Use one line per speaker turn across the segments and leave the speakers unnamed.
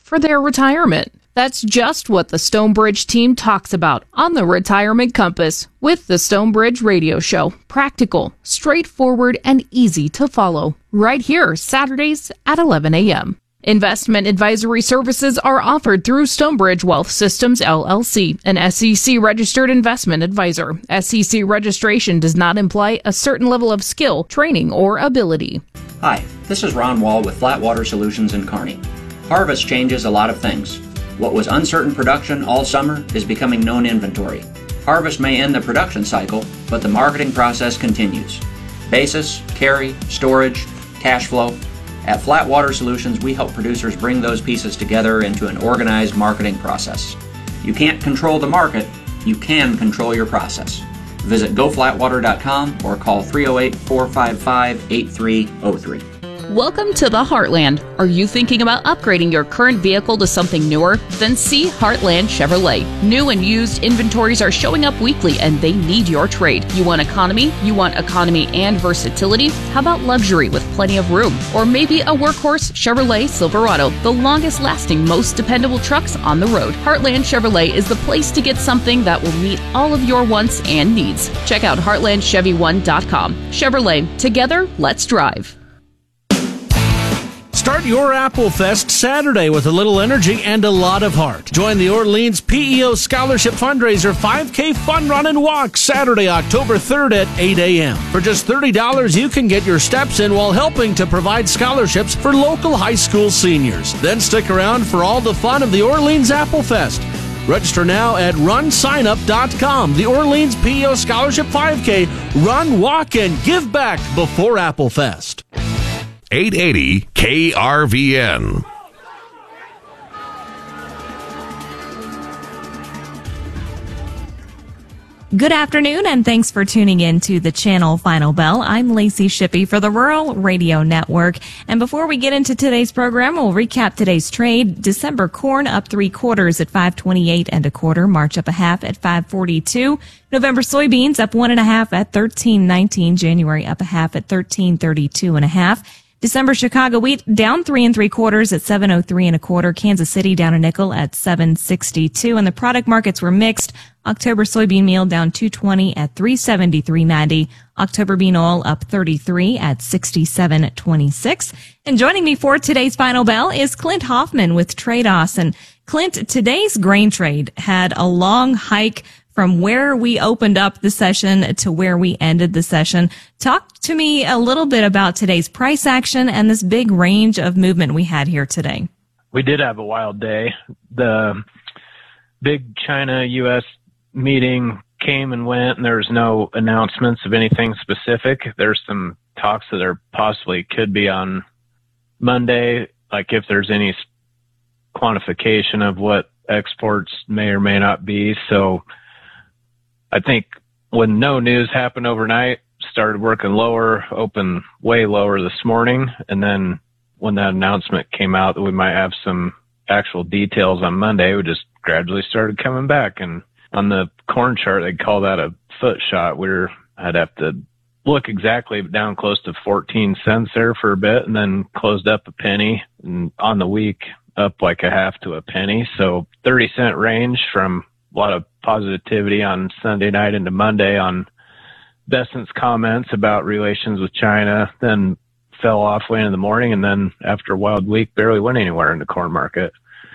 for their retirement. That's just what the Stonebridge team talks about on the Retirement Compass with the Stonebridge Radio Show. Practical, straightforward, and easy to follow. Right here, Saturdays at 11 a.m. Investment advisory services are offered through Stonebridge Wealth Systems, LLC, an SEC-registered investment advisor. SEC registration does not imply a certain level of skill, training, or ability.
Hi, this is Ron Wall with Flatwater Solutions in Kearney. Harvest changes a lot of things. What was uncertain production all summer is becoming known inventory. Harvest may end the production cycle, but the marketing process continues. Basis, carry, storage, cash flow. At Flatwater Solutions, we help producers bring those pieces together into an organized marketing process. You can't control the market, you can control your process. Visit goflatwater.com or call 308-455-8303.
Welcome to the Heartland. Are you thinking about upgrading your current vehicle to something newer? Then see Heartland Chevrolet. New and used inventories are showing up weekly and they need your trade. You want economy? You want economy and versatility? How about luxury with plenty of room? Or maybe a workhorse Chevrolet Silverado, the longest lasting, most dependable trucks on the road. Heartland Chevrolet is the place to get something that will meet all of your wants and needs. Check out heartlandchevy1.com. Chevrolet, together, let's drive.
Start your Apple Fest Saturday with a little energy and a lot of heart. Join the Orleans PEO Scholarship Fundraiser 5K Fun Run and Walk Saturday, October 3rd at 8 a.m. For just $30, you can get your steps in while helping to provide scholarships for local high school seniors. Then stick around for all the fun of the Orleans Apple Fest. Register now at runsignup.com. The Orleans PEO Scholarship 5K. Run, walk, and give back before Apple Fest.
880 KRVN.
Good afternoon, and thanks for tuning in to the Channel Final Bell. I'm Lacey Shippey for the Rural Radio Network. And before we get into today's program, we'll recap today's trade. December corn up 3/4 at 5.28 1/4. March up 1/2 at 5.42. November soybeans up 1.5 at 13.19. January up 1/2 at 13.32 1/2. December Chicago wheat down 3 3/4 at 7.03 1/4. Kansas City down a nickel at 7.62. And the product markets were mixed. October soybean meal down 2.20 at 3.73.90. October bean oil up 33 at 67.26. And joining me for today's final bell is Clint Hoffman with Trados. And Clint, today's grain trade had a long hike from where we opened up the session to where we ended the session. Talk to me a little bit about today's price action and this big range of movement we had here today.
We did have a wild day. The big China-U.S. meeting came and went, and there was no announcements of anything specific. There's some talks that there possibly could be on Monday, like if there's any quantification of what exports may or may not be. So I think when no news happened overnight, started working lower, opened way lower this morning. And then when that announcement came out that we might have some actual details on Monday, we just gradually started coming back. And on the corn chart, they call that a foot shot. I'd have to look exactly, down close to 14 cents there for a bit, and then closed up a penny, and on the week up like 1/2 to a penny. So 30-cent range from a lot of positivity on Sunday night into Monday on Bessent's comments about relations with China, then fell off way in the morning, and then after a wild week, barely went anywhere in the corn market.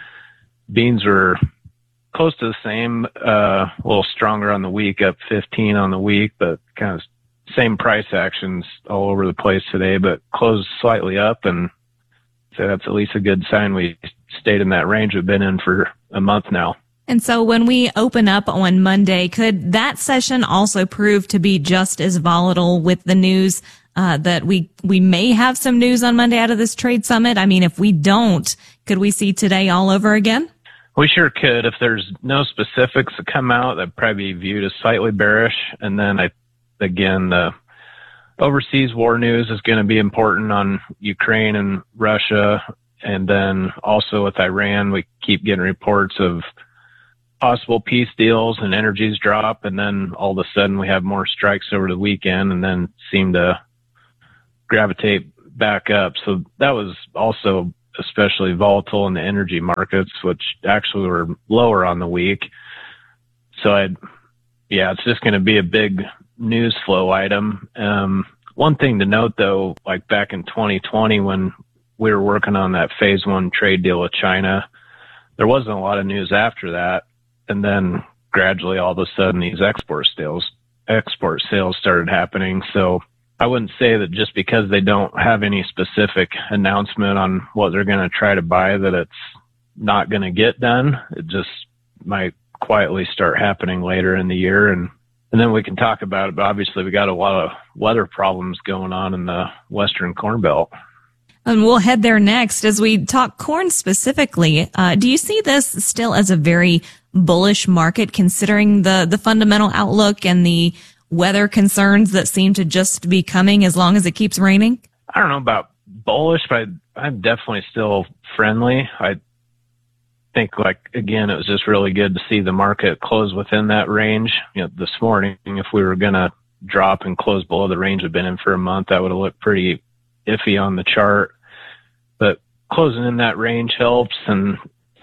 Beans were close to the same, a little stronger on the week, up 15 on the week, but kind of same price actions all over the place today, but closed slightly up, and so that's at least a good sign we stayed in that range we've been in for a month now.
And so when we open up on Monday, could that session also prove to be just as volatile with the news that we may have some news on Monday out of this trade summit? I mean, if we don't, could we see today all over again?
We sure could. If there's no specifics that come out, that'd probably be viewed as slightly bearish. And then again, the overseas war news is going to be important on Ukraine and Russia. And then also with Iran, we keep getting reports of possible peace deals and energies drop. And then all of a sudden we have more strikes over the weekend and then seem to gravitate back up. So that was also especially volatile in the energy markets, which actually were lower on the week. So it's just going to be a big news flow item. One thing to note though, like back in 2020 when we were working on that phase 1 trade deal with China, there wasn't a lot of news after that. And then gradually all of a sudden these export sales started happening. So I wouldn't say that just because they don't have any specific announcement on what they're going to try to buy that it's not going to get done. It just might quietly start happening later in the year. And then we can talk about it. But obviously we got a lot of weather problems going on in the Western Corn Belt.
And we'll head there next as we talk corn specifically. Do you see this still as a very bullish market considering the fundamental outlook and the weather concerns that seem to just be coming as long as it keeps raining?
I don't know about bullish, but I'm definitely still friendly. I think, again, it was just really good to see the market close within that range. This morning, if we were going to drop and close below the range we've been in for a month, that would have looked pretty iffy on the chart. But closing in that range helps, and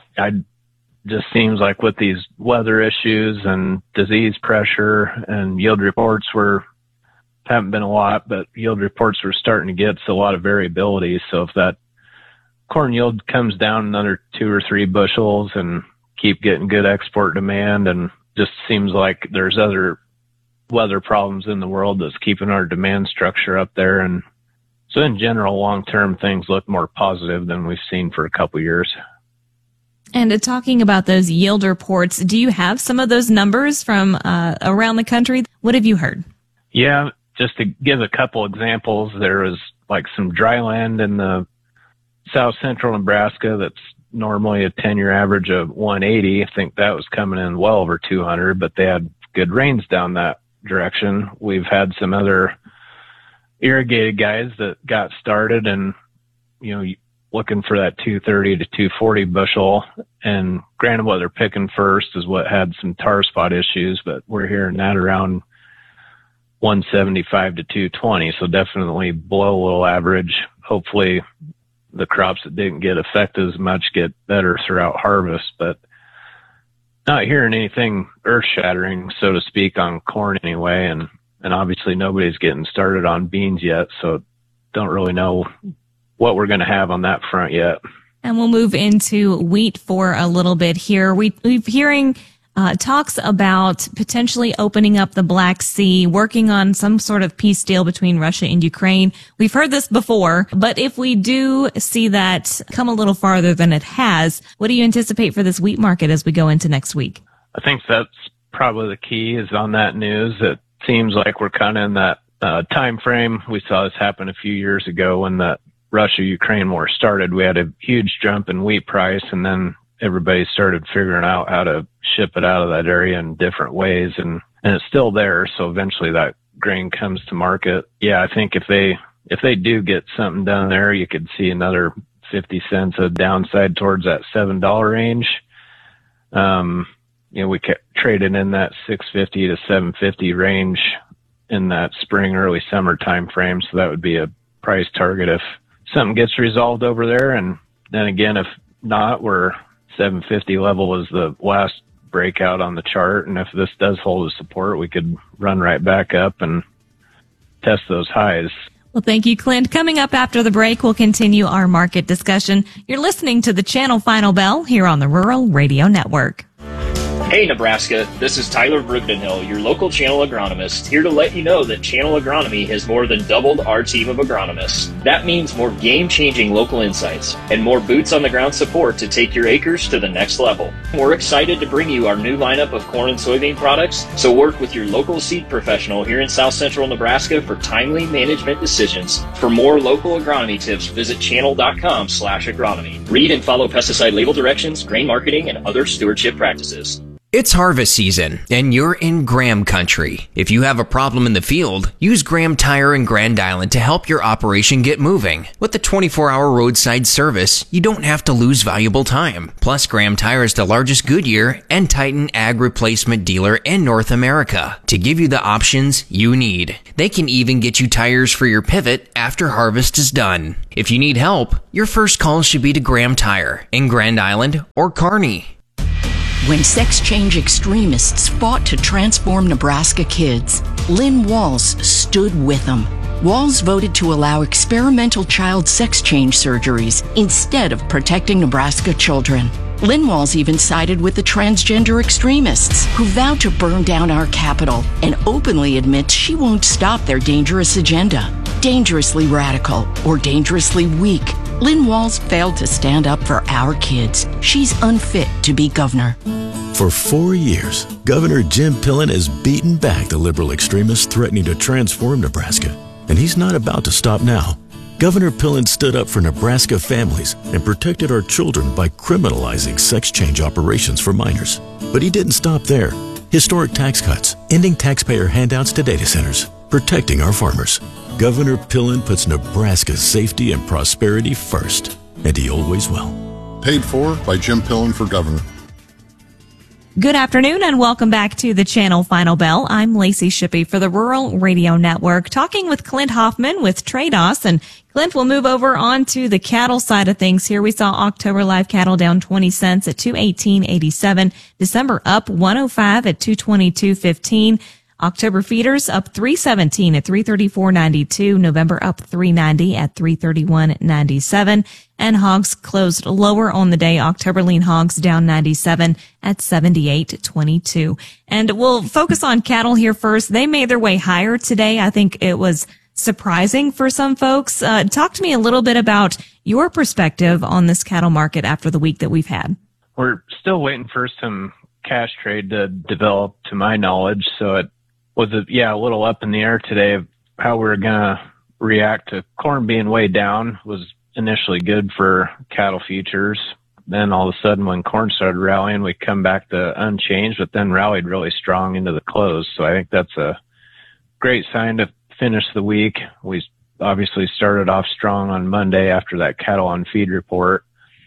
just seems like with these weather issues and disease pressure and yield reports haven't been a lot, but yield reports were starting to get a lot of variability. So if that corn yield comes down another 2 or 3 bushels and keep getting good export demand, and just seems like there's other weather problems in the world that's keeping our demand structure up there. And so in general, long-term things look more positive than we've seen for a couple of years.
And talking about those yield reports, do you have some of those numbers from around the country? What have you heard?
Yeah, just to give a couple examples, there was some dry land in the south central Nebraska that's normally a 10-year average of 180. I think that was coming in well over 200, but they had good rains down that direction. We've had some other irrigated guys that got started and, looking for that 230 to 240 bushel. And granted, what they're picking first is what had some tar spot issues, but we're hearing that around 175 to 220. So definitely below a little average. Hopefully the crops that didn't get affected as much get better throughout harvest, but not hearing anything earth shattering, so to speak, on corn anyway. And obviously nobody's getting started on beans yet. So don't really know what we're going to have on that front yet.
And we'll move into wheat for a little bit here. We've hearing talks about potentially opening up the Black Sea, working on some sort of peace deal between Russia and Ukraine. We've heard this before, but if we do see that come a little farther than it has, what do you anticipate for this wheat market as we go into next week?
I think that's probably the key is on that news. It seems like we're kind of in that time frame. We saw this happen a few years ago when the Russia-Ukraine war started. We had a huge jump in wheat price, and then everybody started figuring out how to ship it out of that area in different ways, and it's still there. So eventually that grain comes to market. Yeah, I think if they do get something done there, you could see another 50 cents of downside towards that $7 range. We kept trading in that 650 to 750 range in that spring, early summer time frame. So that would be a price target if something gets resolved over there. And then again, if not, we're 750 level is the last breakout on the chart. And if this does hold a support, we could run right back up and test those highs.
Well, thank you, Clint. Coming up after the break, we'll continue our market discussion. You're listening to the Channel Final Bell here on the Rural Radio Network.
Hey Nebraska, this is Tyler Brugdenhill, your local Channel agronomist, here to let you know that Channel Agronomy has more than doubled our team of agronomists. That means more game-changing local insights and more boots-on-the-ground support to take your acres to the next level. We're excited to bring you our new lineup of corn and soybean products, so work with your local seed professional here in South Central Nebraska for timely management decisions. For more local agronomy tips, visit channel.com/agronomy. Read and follow pesticide label directions, grain marketing, and other stewardship practices.
It's harvest season, and you're in Graham country. If you have a problem in the field, use Graham Tire in Grand Island to help your operation get moving. With the 24-hour roadside service, you don't have to lose valuable time. Plus, Graham Tire is the largest Goodyear and Titan ag replacement dealer in North America to give you the options you need. They can even get you tires for your pivot after harvest is done. If you need help, your first call should be to Graham Tire in Grand Island or Kearney.
When sex change extremists fought to transform Nebraska kids, Lynn Walls stood with them. Walls voted to allow experimental child sex change surgeries instead of protecting Nebraska children. Lynn Walls even sided with the transgender extremists who vowed to burn down our capital and openly admits she won't stop their dangerous agenda. Dangerously radical or dangerously weak, Lynn Walls failed to stand up for our kids. She's unfit to be governor.
For 4 years, Governor Jim Pillen has beaten back the liberal extremists threatening to transform Nebraska, and he's not about to stop now. Governor Pillen stood up for Nebraska families and protected our children by criminalizing sex change operations for minors. But he didn't stop there. Historic tax cuts, ending taxpayer handouts to data centers, protecting our farmers. Governor Pillen puts Nebraska's safety and prosperity first, and he always will.
Paid for by Jim Pillen for governor.
Good afternoon and welcome back to the Channel Final Bell. I'm Lacey Shippey for the Rural Radio Network, talking with Clint Hoffman with Trados. And Clint, will move over onto the cattle side of things here. We saw October live cattle down 20 cents at 218.87. December up 105 at 222.15. October feeders up 317 at 334.92. November up 390 at 331.97. And hogs closed lower on the day. October lean hogs down 97 at 78.22. And we'll focus on cattle here first. They made their way higher today. I think it was surprising for some folks. Talk to me a little bit about your perspective on this cattle market after the week that we've had.
We're still waiting for some cash trade to develop, to my knowledge. So it was a little up in the air today of how we were going to react to corn being way down. Was initially good for cattle futures. Then all of a sudden when corn started rallying, we come back to unchanged, but then rallied really strong into the close. So I think that's a great sign to finish the week. We obviously started off strong on Monday after that cattle on feed report.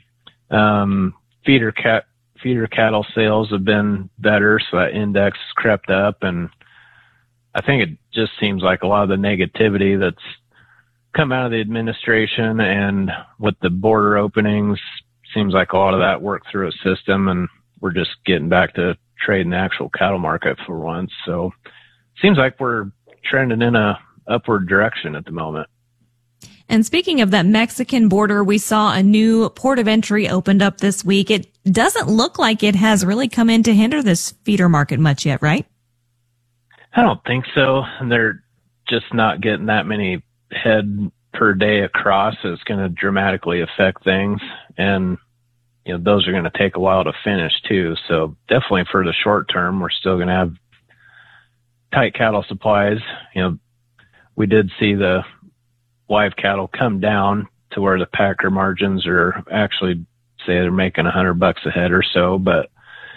Feeder cattle sales have been better, so that index has crept up, and I think it just seems like a lot of the negativity that's come out of the administration and with the border openings, seems like a lot of that worked through a system, and we're just getting back to trading the actual cattle market for once. So seems like we're trending in a upward direction at the moment.
And speaking of that Mexican border, we saw a new port of entry opened up this week. It doesn't look like it has really come in to hinder this feeder market much yet, right?
I don't think so. They're just not getting that many head per day across. It's going to dramatically affect things. And, those are going to take a while to finish too. So definitely for the short term, we're still going to have tight cattle supplies. We did see the live cattle come down to where the packer margins are actually, say they're making $100 a head or so, but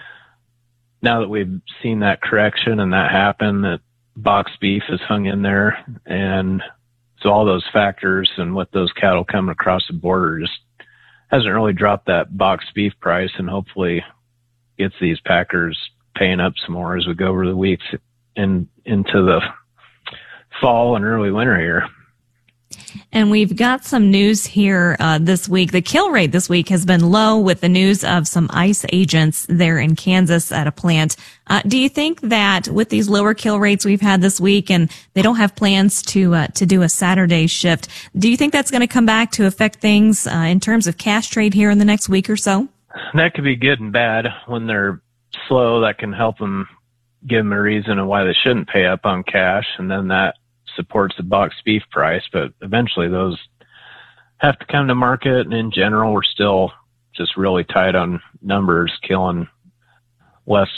now that we've seen that correction and that happen, that box beef has hung in there. And so all those factors and with those cattle coming across the border just hasn't really dropped that box beef price, and hopefully gets these packers paying up some more as we go over the weeks and into the fall and early winter here.
And we've got some news here this week. The kill rate this week has been low with the news of some ICE agents there in Kansas at a plant. Do you think that with these lower kill rates we've had this week, and they don't have plans to do a Saturday shift, do you think that's going to come back to affect things in terms of cash trade here in the next week or so?
That could be good and bad. When they're slow, that can help them, give them a reason of why they shouldn't pay up on cash, and then that supports the box beef price. But eventually those have to come to market, and in general we're still just really tight on numbers, killing less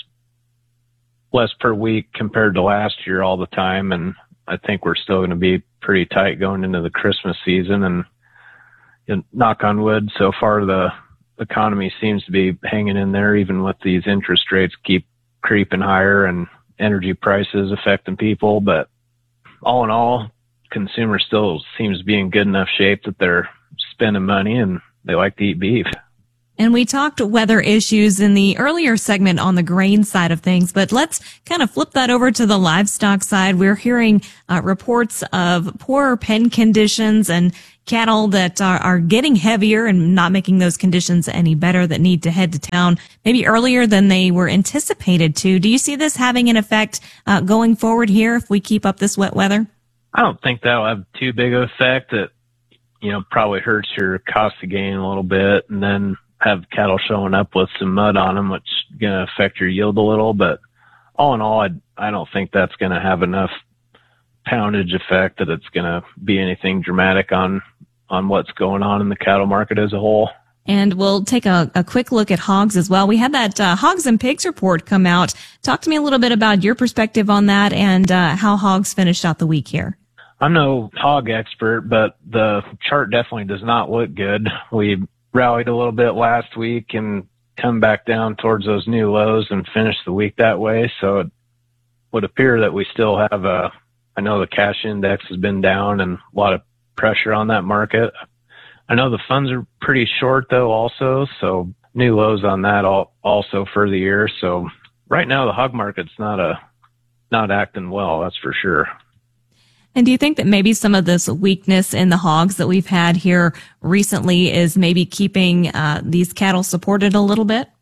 per week compared to last year all the time. And I think we're still going to be pretty tight going into the Christmas season, and knock on wood, so far the economy seems to be hanging in there even with these interest rates keep creeping higher and energy prices affecting people. But all in all, consumer still seems to be in good enough shape that they're spending money and they like to eat beef.
And we talked weather issues in the earlier segment on the grain side of things, but let's kind of flip that over to the livestock side. We're hearing reports of poorer pen conditions and cattle that are getting heavier and not making those conditions any better, that need to head to town maybe earlier than they were anticipated to. Do you see this having an effect going forward here if we keep up this wet weather?
I don't think that'll have too big of an effect. That, probably hurts your cost of gain a little bit, and then have cattle showing up with some mud on them, which is going to affect your yield a little. But all in all, I don't think that's going to have enough poundage effect that it's going to be anything dramatic on what's going on in the cattle market as a whole.
And we'll take a quick look at hogs as well. We had that hogs and pigs report come out. Talk to me a little bit about your perspective on that and how hogs finished out the week here.
I'm no hog expert, but the chart definitely does not look good. We rallied a little bit last week and come back down towards those new lows and finish the week that way. So it would appear that we still have I know the cash index has been down and a lot of pressure on that market. I know the funds are pretty short though also, so new lows on that also for the year. So right now the hog market's not acting well, that's for sure.
And do you think that maybe some of this weakness in the hogs that we've had here recently is maybe keeping these cattle supported a little bit?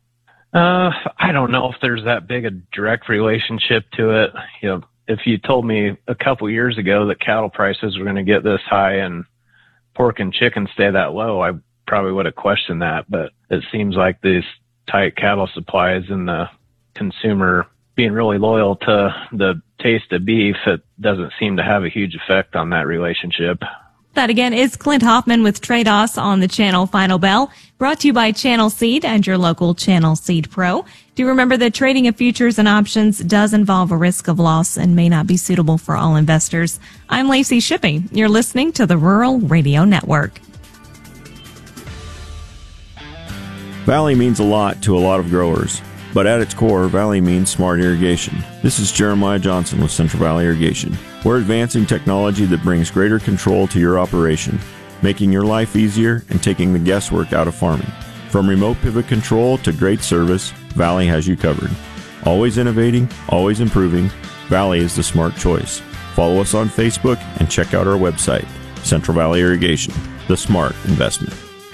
I don't know if there's that big a direct relationship to it. If you told me a couple years ago that cattle prices were going to get this high and pork and chicken stay that low, I probably would have questioned that. But it seems like these tight cattle supplies and the consumer being really loyal to the taste of beef, it doesn't seem to have a huge effect on that relationship.
That again is Clint Hoffman with Trade-Offs on the Channel Final Bell, brought to you by Channel Seed and your local Channel Seed Pro. Do remember that trading of futures and options does involve a risk of loss and may not be suitable for all investors. I'm Lacey Shippey. You're listening to the Rural Radio Network.
Valley means a lot to a lot of growers. But at its core, Valley means smart irrigation. This is Jeremiah Johnson with Central Valley Irrigation. We're advancing technology that brings greater control to your operation, making your life easier and taking the guesswork out of farming. From remote pivot control to great service, Valley has you covered. Always innovating, always improving, Valley is the smart choice. Follow us on Facebook and check out our website, Central Valley Irrigation, the smart investment.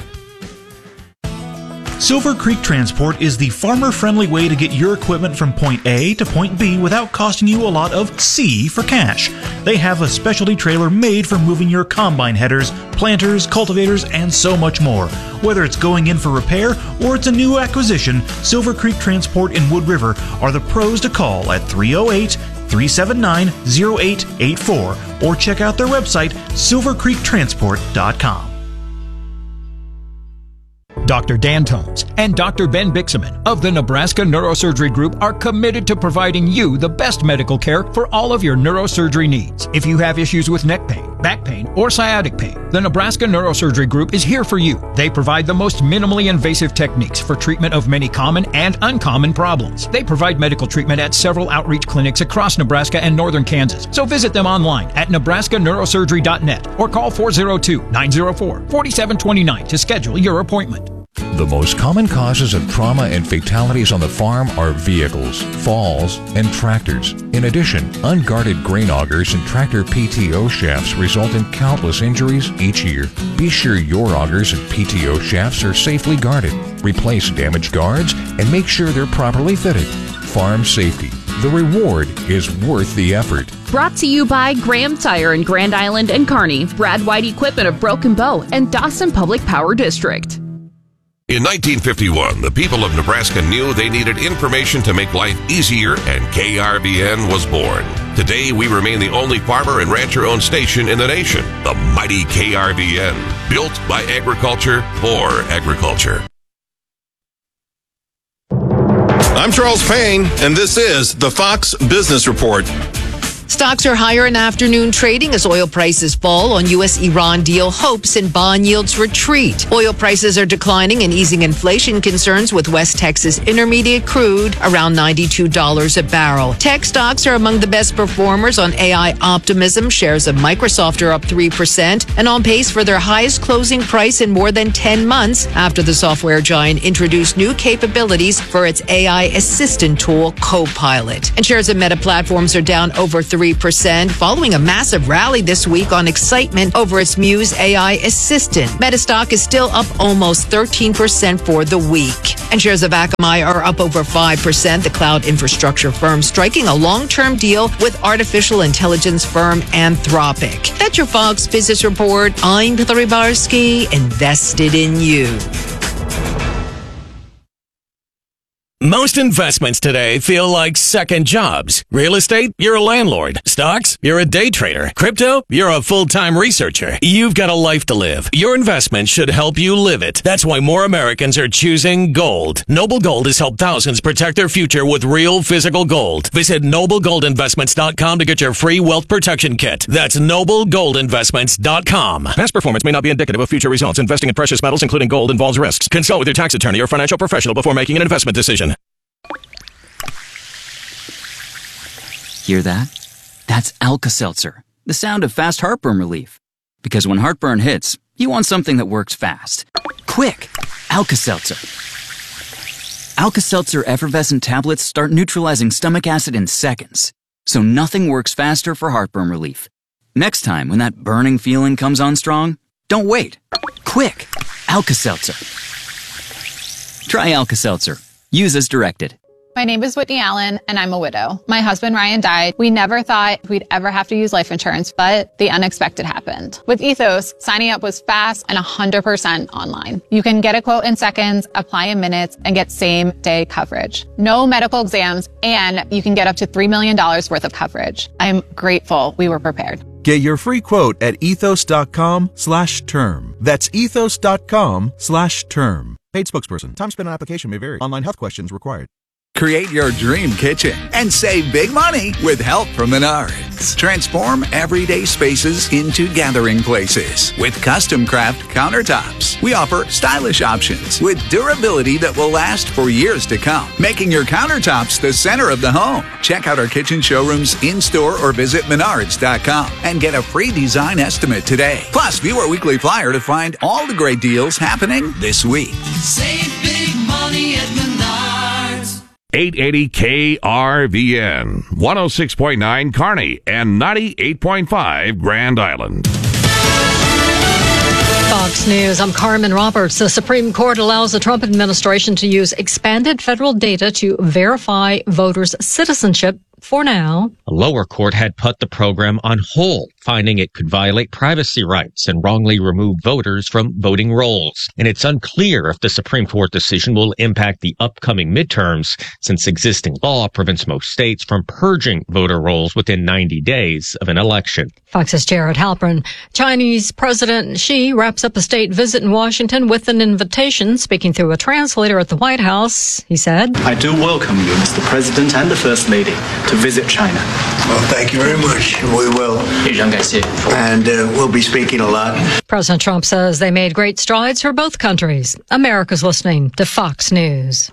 Silver Creek Transport is the farmer-friendly way to get your equipment from point A to point B without costing you a lot of C for cash. They have a specialty trailer made for moving your combine headers, planters, cultivators, and so much more. Whether it's going in for repair or it's a new acquisition, Silver Creek Transport in Wood River are the pros to call at 308-379-0884 or check out their website, silvercreektransport.com.
Dr. Dan Tones and Dr. Ben Bixaman of the Nebraska Neurosurgery Group are committed to providing you the best medical care for all of your neurosurgery needs. If you have issues with neck pain, back pain, or sciatic pain, the Nebraska Neurosurgery Group is here for you. They provide the most minimally invasive techniques for treatment of many common and uncommon problems. They provide medical treatment at several outreach clinics across Nebraska and northern Kansas. So visit them online at nebraskaneurosurgery.net or call 402-904-4729 to schedule your appointment.
The most common causes of trauma and fatalities on the farm are vehicles, falls, and tractors. In addition, unguarded grain augers and tractor PTO shafts result in countless injuries each year. Be sure your augers and PTO shafts are safely guarded. Replace damaged guards and make sure they're properly fitted. Farm safety. The reward is worth the effort.
Brought to you by Graham Tire in Grand Island and Kearney, Brad White Equipment of Broken Bow, and Dawson Public Power District.
In 1951, the people of Nebraska knew they needed information to make life easier, and KRVN was born. Today, we remain the only farmer and rancher-owned station in the nation, the mighty KRVN, built by agriculture for agriculture.
I'm Charles Payne, and this is the Fox Business Report. Stocks are higher in afternoon trading as oil prices fall on U.S.-Iran deal hopes and bond yields retreat. Oil prices are declining and easing inflation concerns with West Texas Intermediate crude around $92 a barrel. Tech stocks are among the best performers on AI optimism. Shares of Microsoft are up 3% and on pace for their highest closing price in more than 10 months after the software giant introduced new capabilities for its AI assistant tool, Copilot. And shares of Meta Platforms are down over 3% following a massive rally this week on excitement over its Muse AI assistant. Meta stock is still up almost 13% for the week. And shares of Akamai are up over 5%. The cloud infrastructure firm striking a long-term deal with artificial intelligence firm Anthropic. That's your Fox Business Report. I'm Hillary Barsky, invested in you.
Most investments today feel like second jobs. Real estate, you're a landlord. Stocks, you're a day trader. Crypto, you're a full-time researcher. You've got a life to live. Your investment should help you live it. That's why more Americans are choosing gold. Noble Gold has helped thousands protect their future with real physical gold. Visit NobleGoldInvestments.com to get your free wealth protection kit. That's NobleGoldInvestments.com. Past performance may not be indicative of future results. Investing in precious metals, including gold, involves risks. Consult with your tax attorney or financial professional before making an investment decision.
Hear that? That's Alka-Seltzer, the sound of fast heartburn relief. Because when heartburn hits, you want something that works fast. Quick! Alka-Seltzer. Alka-Seltzer effervescent tablets start neutralizing stomach acid in seconds, so nothing works faster for heartburn relief. Next time, when that burning feeling comes on strong, don't wait. Quick! Alka-Seltzer. Try Alka-Seltzer. Use as directed.
My name is Whitney Allen, and I'm a widow. My husband, Ryan, died. We never thought we'd ever have to use life insurance, but the unexpected happened. With Ethos, signing up was fast and 100% online. You can get a quote in seconds, apply in minutes, and get same-day coverage. No medical exams, and you can get up to $3 million worth of coverage. I'm grateful we were prepared.
Get your free quote at ethos.com/term. That's ethos.com/term. Paid spokesperson. Time spent on application may vary. Online health questions required.
Create your dream kitchen and save big money with help from Menards. Transform everyday spaces into gathering places with custom craft countertops. We offer stylish options with durability that will last for years to come, making your countertops the center of the home. Check out our kitchen showrooms in-store or visit Menards.com and get a free design estimate today. Plus, view our weekly flyer to find all the great deals happening this week.
Save big money at Menards.
880 KRVN, 106.9 Kearney, and 98.5 Grand Island.
Fox News, I'm Carmen Roberts. The Supreme Court allows the Trump administration to use expanded federal data to verify voters' citizenship for now.
A lower court had put the program on hold, finding it could violate privacy rights and wrongly remove voters from voting rolls. And it's unclear if the Supreme Court decision will impact the upcoming midterms, since existing law prevents most states from purging voter rolls within 90 days of an election.
Fox's Jared Halpern. Chinese President Xi wraps up a state visit in Washington with an invitation. Speaking through a translator at the White House, he said,
I do welcome you, Mr. President and the First Lady, to visit China.
Well, thank you very much. We will. And we'll be speaking a lot.
President Trump says they made great strides for both countries. America's listening to Fox News.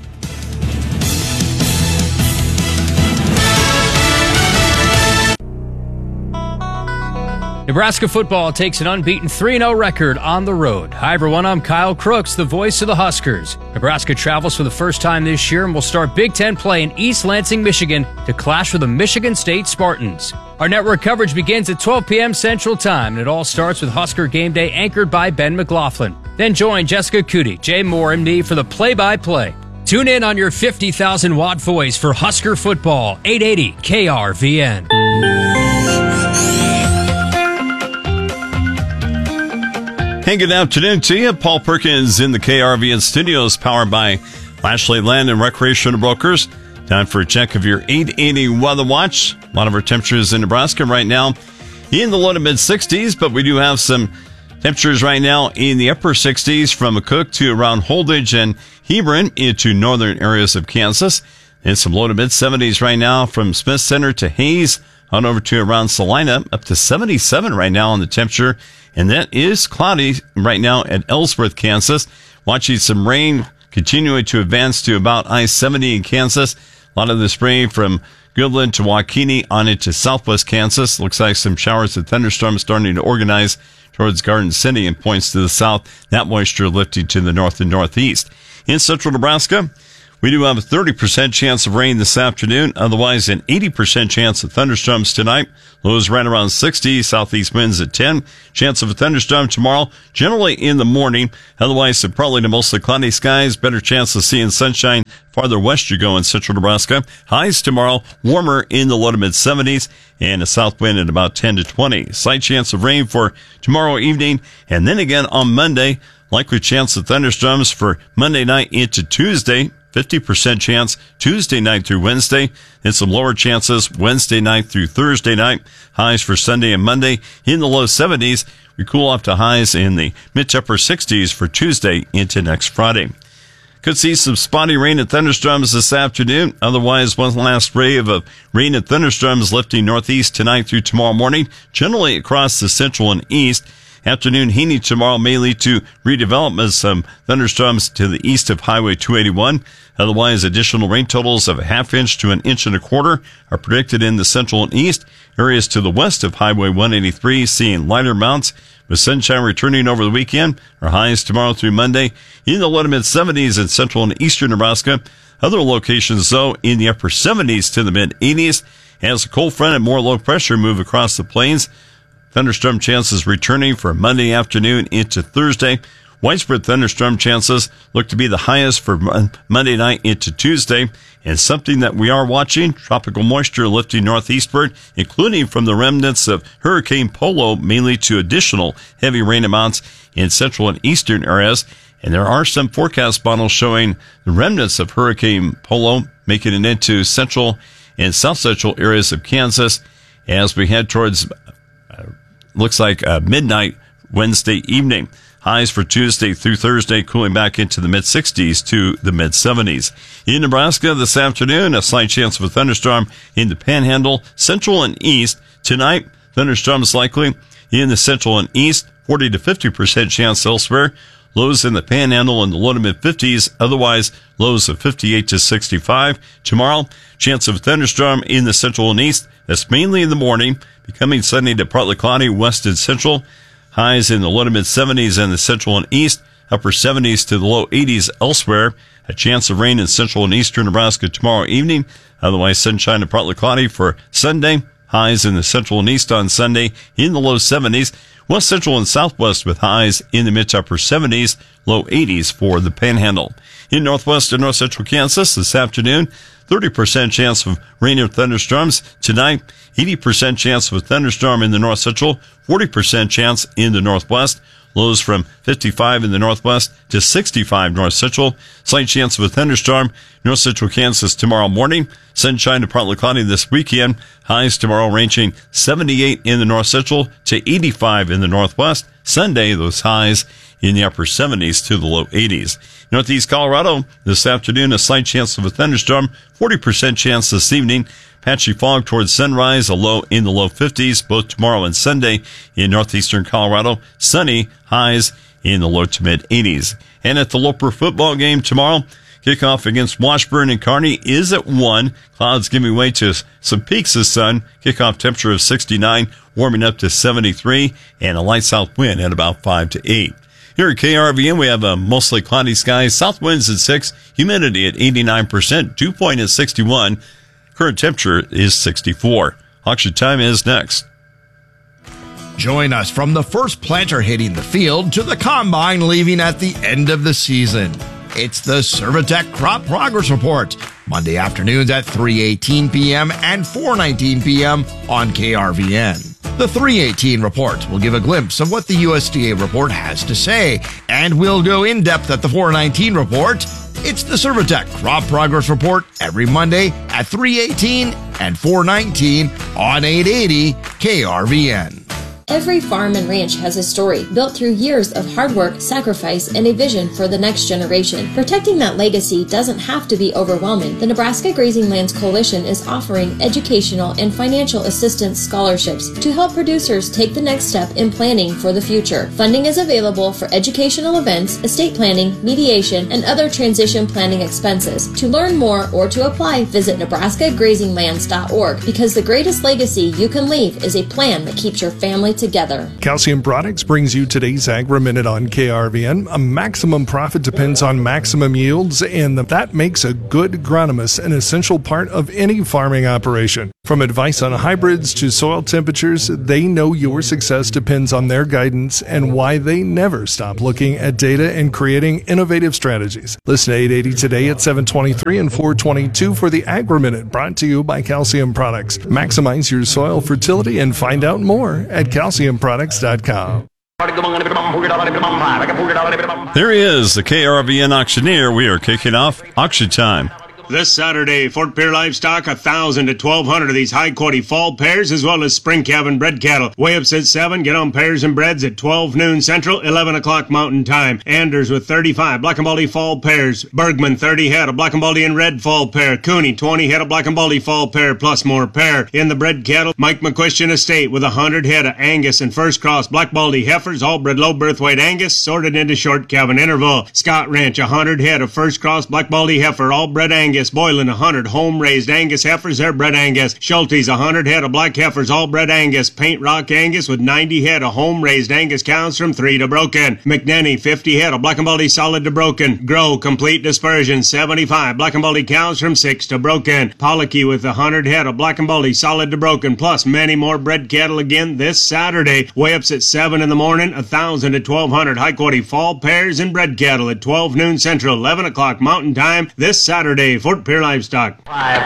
Nebraska football takes an unbeaten 3-0 record on the road. Hi, everyone. I'm Kyle Crooks, the voice of the Huskers. Nebraska travels for the first time this year and will start Big Ten play in East Lansing, Michigan to clash with the Michigan State Spartans. Our network coverage begins at 12 p.m. Central Time, and it all starts with Husker Game Day anchored by Ben McLaughlin. Then join Jessica Cootie, Jay Moore, and me for the play-by-play. Tune in on your 50,000-watt voice for Husker football, 880 KRVN.
Hey, good afternoon to you. Paul Perkins in the KRVN studios, powered by Lashley Land and Recreational Brokers. Time for a check of your 880 weather watch. A lot of our temperatures in Nebraska right now in the low to mid 60s, but we do have some temperatures right now in the upper 60s from McCook to around Holdridge and Hebron into northern areas of Kansas. And some low to mid 70s right now from Smith Center to Hayes, On over to around Salina, up to 77 right now on the temperature. And that is cloudy right now at Ellsworth, Kansas. Watching some rain continuing to advance to about I-70 in Kansas. A lot of this rain from Goodland to Waukene on into southwest Kansas. Looks like some showers and thunderstorms starting to organize towards Garden City and points to the south. That moisture lifting to the north and northeast. In central Nebraska, we do have a 30% chance of rain this afternoon. Otherwise, an 80% chance of thunderstorms tonight. Lows right around 60. Southeast winds at 10. Chance of a thunderstorm tomorrow, generally in the morning. Otherwise, probably to mostly cloudy skies. Better chance of seeing sunshine farther west you go in central Nebraska. Highs tomorrow, warmer in the low to mid 70s. And a south wind at about 10 to 20. Slight chance of rain for tomorrow evening. And then again on Monday, likely chance of thunderstorms for Monday night into Tuesday. 50% chance Tuesday night through Wednesday, and some lower chances Wednesday night through Thursday night. Highs for Sunday and Monday in the low 70s. We cool off to highs in the mid to upper 60s for Tuesday into next Friday. Could see some spotty rain and thunderstorms this afternoon. Otherwise, one last wave of rain and thunderstorms lifting northeast tonight through tomorrow morning, generally across the central and east. Afternoon heating tomorrow may lead to redevelopment of some thunderstorms to the east of Highway 281. Otherwise, additional rain totals of a half inch to an inch and a quarter are predicted in the central and east. Areas to the west of Highway 183 seeing lighter amounts with sunshine returning over the weekend. Our highs tomorrow through Monday in the low to mid 70s in central and eastern Nebraska. Other locations, though, in the upper 70s to the mid 80s as a cold front and more low pressure move across the plains. Thunderstorm chances returning for Monday afternoon into Thursday. Widespread thunderstorm chances look to be the highest for Monday night into Tuesday. And something that we are watching, tropical moisture lifting northeastward, including from the remnants of Hurricane Polo, mainly to additional heavy rain amounts in central and eastern areas. And there are some forecast models showing the remnants of Hurricane Polo making it into central and south central areas of Kansas as we head towards looks like midnight Wednesday evening. Highs for Tuesday through Thursday cooling back into the mid-60s to the mid-70s. In Nebraska this afternoon, a slight chance of a thunderstorm in the Panhandle, central and east. Tonight, thunderstorms likely in the central and east, 40 to 50% chance elsewhere. Lows in the Panhandle in the low to mid-50s. Otherwise, lows of 58 to 65. Tomorrow, chance of a thunderstorm in the central and east. That's mainly in the morning, becoming sunny to partly cloudy west and central. Highs in the low to mid-70s in the central and east. Upper 70s to the low 80s elsewhere. A chance of rain in central and eastern Nebraska tomorrow evening. Otherwise, sunshine to partly cloudy for Sunday. Highs in the central and east on Sunday in the low 70s. West central and southwest with highs in the mid to upper 70s, low 80s for the Panhandle. In northwest and north central Kansas this afternoon, 30% chance of rain or thunderstorms. Tonight, 80% chance of a thunderstorm in the north central, 40% chance in the northwest. Lows from 55 in the northwest to 65 north central. Slight chance of a thunderstorm. North central Kansas tomorrow morning. Sunshine to partly cloudy this weekend. Highs tomorrow ranging 78 in the north central to 85 in the northwest. Sunday, those highs in the upper 70s to the low 80s. Northeast Colorado, this afternoon, a slight chance of a thunderstorm. 40% chance this evening. Patchy fog towards sunrise, a low in the low 50s, both tomorrow and Sunday in northeastern Colorado. Sunny, highs in the low to mid 80s. And at the Loper football game tomorrow, kickoff against Washburn and Kearney is at 1. Clouds giving way to some peaks of sun. Kickoff temperature of 69, warming up to 73, and a light south wind at about 5 to 8. Here at KRVN, we have a mostly cloudy skies, south winds at 6, humidity at 89%, dew point at 61. Current temperature is 64. Auction time is next.
Join us from the first planter hitting the field to the combine leaving at the end of the season. It's the Servitech Crop Progress Report, Monday afternoons at 3:18 p.m. and 4:19 p.m. on KRVN. The 3:18 report will give a glimpse of what the USDA report has to say, and we'll go in depth at the 4:19 report. It's the Servitech Crop Progress Report every Monday at 3:18 and 4:19 on 880 KRVN.
Every farm and ranch has a story built through years of hard work, sacrifice, and a vision for the next generation. Protecting that legacy doesn't have to be overwhelming. The Nebraska Grazing Lands Coalition is offering educational and financial assistance scholarships to help producers take the next step in planning for the future. Funding is available for educational events, estate planning, mediation, and other transition planning expenses. To learn more or to apply, visit nebraskagrazinglands.org, because the greatest legacy you can leave is a plan that keeps your family together.
Calcium Products brings you today's Agri-Minute on KRVN. A maximum profit depends on maximum yields, and that makes a good agronomist an essential part of any farming operation. From advice on hybrids to soil temperatures, they know your success depends on their guidance and why they never stop looking at data and creating innovative strategies. Listen to 880 today at 7:23 and 4:22 for the Agri-Minute, brought to you by Calcium Products. Maximize your soil fertility and find out more at calciumproducts.com.
There he is, the KRVN auctioneer. We are kicking off auction time.
This Saturday, Fort Pierre Livestock, 1,000 to 1,200 of these high-quality fall pairs, as well as spring calf and bred cattle. Weigh-ups at 7, get on pairs and breds at 12 noon Central, 11 o'clock Mountain Time. Anders with 35 Black and Baldy fall pairs. Bergman, 30 head of Black and Baldy and red fall pair. Cooney, 20 head of Black and Baldy fall pair, plus more pair. In the bred cattle, Mike McQuestion Estate with 100 head of Angus and first cross Black Baldy heifers, all bred low birth weight Angus, sorted into short calf and interval. Scott Ranch, 100 head of first cross Black Baldy heifer, all bred Angus. Boylan, 100 home-raised Angus heifers, they're bred Angus. Schulte's, 100 head of black heifers, all bred Angus. Paint Rock Angus with 90 head of home-raised Angus cows from 3 to broken. McNenny, 50 head of Black and Baldy solid to broken. Grow, complete dispersion, 75 Black and Baldy cows from 6 to broken. Pollocky with 100 head of Black and Baldy solid to broken, plus many more bred cattle again this Saturday. Weigh-ups at 7 in the morning, 1,000 to 1,200 high-quality fall pairs and bred cattle at 12 noon Central, 11 o'clock Mountain Time this Saturday. Fort Pierre Livestock.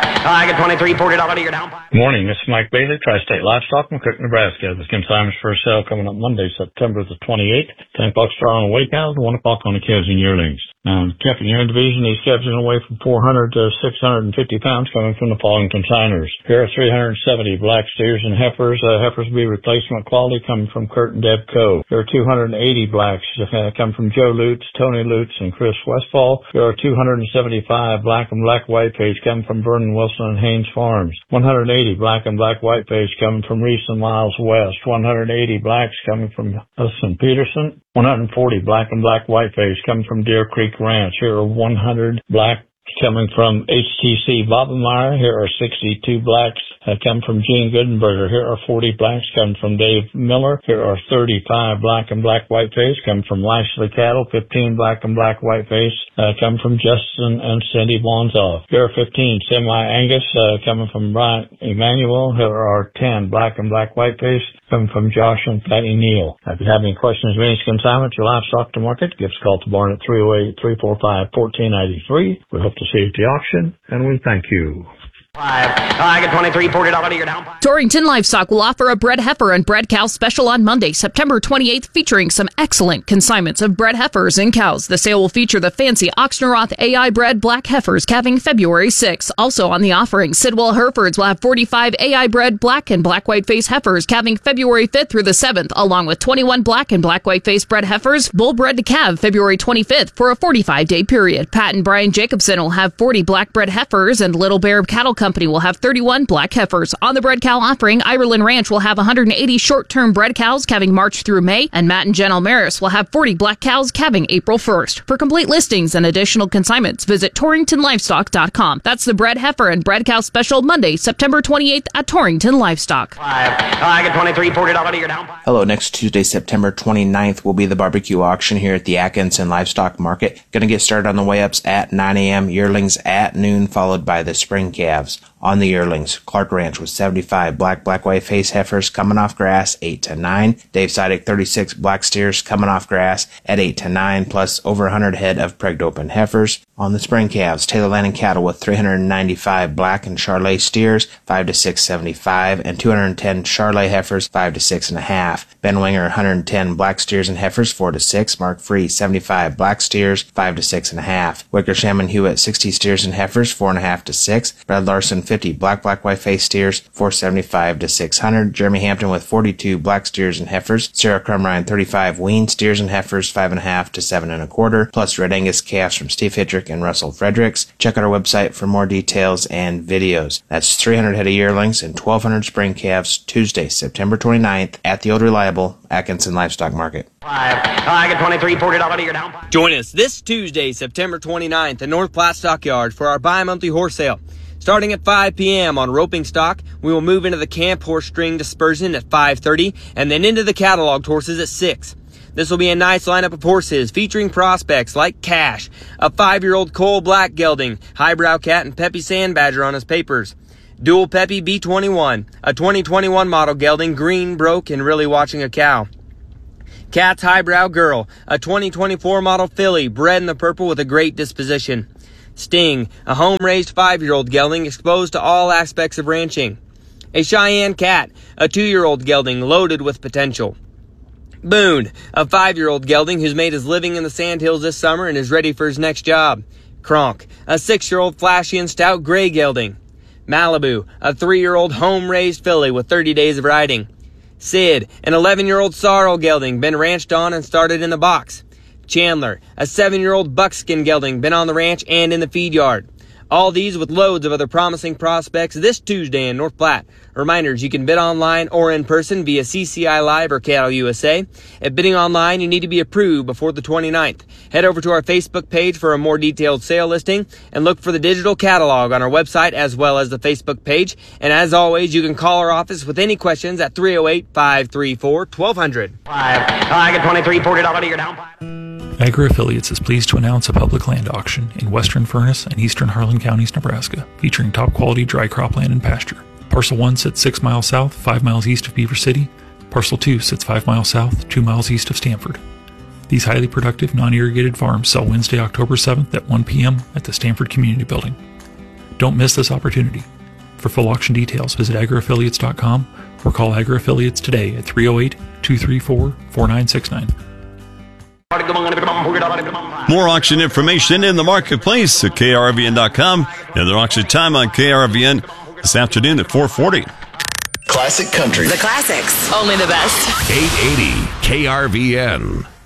I get 23, $40 to your down.
Morning, this is Mike Bailey, Tri-State Livestock, McCook, Nebraska. The consignments for sale coming up Monday, September the 28th. 10 o'clock start on the weigh cows, 1 o'clock on the calves and yearlings. Now, in the calf and yearling division, these calves are going to weigh from 400 to 650 pounds, coming from the following consigners. Here are 370 black steers and heifers. Heifers will be replacement quality, coming from Kurt and Deb Coe. There are 280 blacks come from Joe Lutz, Tony Lutz, and Chris Westfall. There are 275 black and black white page coming from Vernon Wilson and Haynes Farms. 180 black and black white page coming from Reese and Miles West. 180 blacks coming from Hudson Peterson. 140 black and black white page coming from Deer Creek Ranch. Here are 100 black coming from HTC Bobenmeyer. Here are 62 blacks come from Gene Goodenberger. Here are 40 blacks coming from Dave Miller. Here are 35 black and black white face coming from Lashley Cattle. 15 black and black white face come from Justin and Cindy Bonzoff. Here are 15 semi-Angus coming from Brian Emanuel. Here are 10 black and black white face coming from Josh and Patty Neal. If you have any questions about any consignment, your livestock to market, give us a call to Barn at 308-345-1493. We hope to see you at the auction, and we thank you.
I get 23, $40 to your down.
Torrington Livestock will offer a bred heifer and bred cow special on Monday, September 28th, featuring some excellent consignments of bred heifers and cows. The sale will feature the fancy Oxnoroth AI bred black heifers calving February 6th. Also on the offering, Sidwell Herefords will have 45 AI bred black and black white face heifers calving February 5th through the 7th, along with 21 black and black white face bred heifers bull bred to calve February 25th for a 45-day period. Pat and Brian Jacobson will have 40 black bred heifers, and Little Bear Cattle Company will have 31 black heifers. On the bred cow offering, Ireland Ranch will have 180 short-term bred cows calving March through May, and Matt and Jen Almaris will have 40 black cows calving April 1st. For complete listings and additional consignments, visit torringtonlivestock.com. That's the bred heifer and bred cow special Monday, September 28th at Torrington Livestock.
I get 23, $40 to your down.
Hello, next Tuesday, September 29th will be the barbecue auction here at the Atkinson Livestock Market. Going to get started on the weigh-ups at 9 a.m., yearlings at noon, followed by the spring calves. On the yearlings, Clark Ranch with 75 black white face heifers coming off grass 8 to 9. Dave Sidek 36 black steers coming off grass at 8 to 9, plus over 100 head of pregged open heifers. On the spring calves, Taylor Landing Cattle with 395 black and Charolais steers 5 to 6.75, and 210 Charolais heifers 5 to 6.5. Ben Winger 110 black steers and heifers 4 to 6. Mark Free 75 black steers 5 to 6.5. Wickersham and Hewitt 60 steers and heifers 4.5 to 6. Brad Larson Larson 50 black white face steers, $475 to $600. Jeremy Hampton with 42 black steers and heifers. Sarah Crumrine 35 weaned steers and heifers, $5.5 to $7.25. Plus Red Angus calves from Steve Hittrick and Russell Fredericks. Check out our website for more details and videos. That's 300 head of yearlings and 1,200 spring calves, Tuesday, September 29th at the old reliable Atkinson Livestock Market.
I get 23, $40 to your down.
Join us this Tuesday, September 29th at North Platte Stockyards for our bi-monthly horse sale. Starting at 5 p.m. on roping stock, we will move into the camp horse string dispersion at 5:30 and then into the cataloged horses at 6. This will be a nice lineup of horses featuring prospects like Cash, a 5-year-old Cole Black gelding, Highbrow Cat, and Peppy Sand Badger on his papers. Dual Peppy B21, a 2021 model gelding, green, broke, and really watching a cow. Cat's Highbrow Girl, a 2024 model filly, bred in the purple with a great disposition. Sting, a home-raised 5-year-old gelding exposed to all aspects of ranching. A Cheyenne Cat, a 2-year-old gelding loaded with potential. Boone, a 5-year-old gelding who's made his living in the Sandhills this summer and is ready for his next job. Kronk, a 6-year-old flashy and stout gray gelding. Malibu, a 3-year-old home-raised filly with 30 days of riding. Sid, an 11-year-old sorrel gelding, been ranched on and started in the box. Chandler, a 7-year-old buckskin gelding, been on the ranch and in the feed yard. All these with loads of other promising prospects this Tuesday in North Platte. Reminders, you can bid online or in person via CCI Live or Cattle USA. At bidding online, you need to be approved before the 29th. Head over to our Facebook page for a more detailed sale listing and look for the digital catalog on our website as well as the Facebook page. And as always, you can call our office with any questions at 308-534-1200.
I get 23, $40 to your down.
Agri Affiliates is pleased to announce a public land auction in western Furnace and eastern Harlan counties, Nebraska, featuring top quality dry cropland and pasture. Parcel 1 sits 6 miles south, 5 miles east of Beaver City. Parcel 2 sits 5 miles south, 2 miles east of Stanford. These highly productive, non-irrigated farms sell Wednesday, October 7th at 1 p.m. at the Stanford Community Building. Don't miss this opportunity. For full auction details, visit agriaffiliates.com or call Agri Affiliates today at 308-234-4969.
More auction information in the marketplace at krvn.com. Another auction time on KRVN this afternoon at 4:40.
Classic Country.
The classics. Only the best.
880 KRVN.